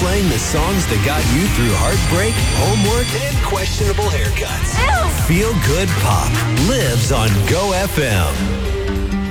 playing the songs that got you through heartbreak, homework, and questionable haircuts. Feel Good Pop lives on Go FM.